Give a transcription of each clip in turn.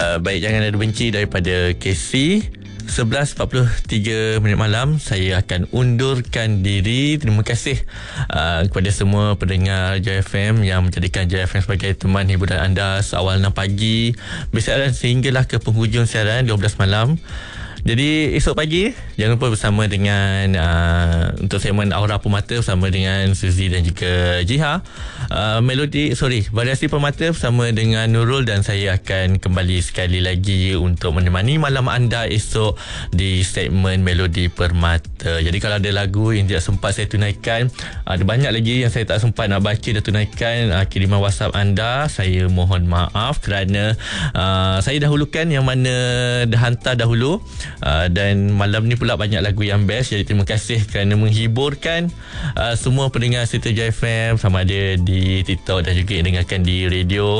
Baik, Jangan Ada Benci daripada KC. 11.43 minit malam, saya akan undurkan diri. Terima kasih kepada semua pendengar Joy FM yang menjadikan Joy FM sebagai teman hiburan anda seawal 6 pagi bersiaran sehinggalah ke penghujung siaran 12 malam. Jadi esok pagi jangan lupa bersama dengan untuk segmen Aura Permata bersama dengan Suzy dan juga Jiha. Variasi Permata bersama dengan Nurul, dan saya akan kembali sekali lagi untuk menemani malam anda esok di segmen Melodi Permata. Jadi kalau ada lagu yang tidak sempat saya tunaikan, ada banyak lagi yang saya tak sempat nak baca dan tunaikan kiriman WhatsApp anda, saya mohon maaf kerana saya dahulukan yang mana dah hantar dahulu. Dan malam ni pula banyak lagu yang best. Jadi terima kasih kerana menghiburkan semua pendengar Setia Joy FM, sama ada di TikTok dan juga yang dengarkan di radio.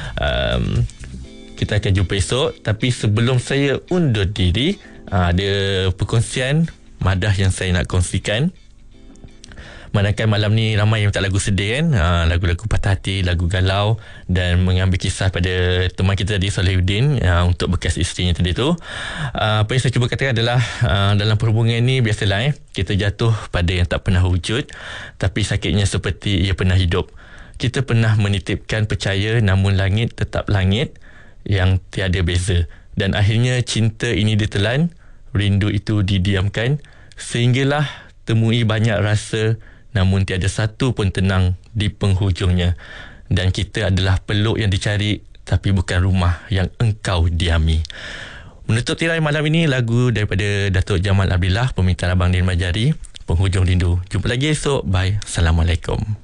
Kita akan jumpa esok. Tapi sebelum saya undur diri, ada perkongsian madah yang saya nak kongsikan. Manakala malam ni ramai yang minta lagu sedih kan, lagu-lagu patah hati, lagu galau, dan mengambil kisah pada teman kita tadi, Solihuddin, untuk bekas isterinya tadi tu. Apa yang saya cuba katakan adalah dalam perhubungan ni biasalah kita jatuh pada yang tak pernah wujud, tapi sakitnya seperti ia pernah hidup. Kita pernah menitipkan percaya, namun langit tetap langit yang tiada beza. Dan akhirnya cinta ini ditelan, rindu itu didiamkan, sehinggalah temui banyak rasa, namun tiada satu pun tenang di penghujungnya. Dan kita adalah peluk yang dicari, tapi bukan rumah yang engkau diami. Menutup tirai malam ini, lagu daripada Datuk Jamal Abdillah, permintaan Abang Din Majari, Penghujung Rindu. Jumpa lagi esok. Bye. Assalamualaikum.